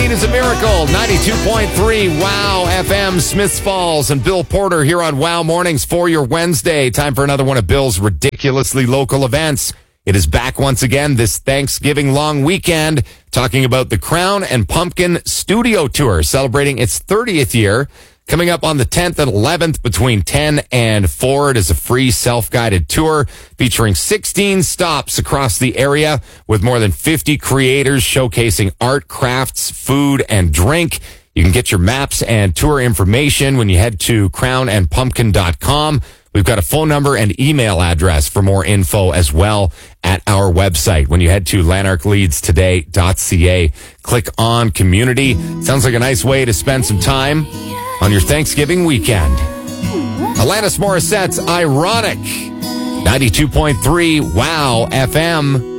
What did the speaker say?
Speed is a Miracle. 92.3 Wow FM. Smiths Falls and Bill Porter here on Wow Mornings for your Wednesday. Time for another one of Bill's ridiculously local events. It is back once again this Thanksgiving long weekend, talking about the Crown and Pumpkin Studio Tour, celebrating its 30th year. Coming up on the 10th and 11th between 10 and 4. It is a free self-guided tour featuring 16 stops across the area with more than 50 creators showcasing art, crafts, food, and drink. You can get your maps and tour information when you head to crownandpumpkin.com. We've got a phone number and email address for more info as well at our website. When you head to lanarkleadstoday.ca, click on community. Sounds like a nice way to spend some time on your Thanksgiving weekend. Alanis Morissette's Ironic. 92.3 Wow FM.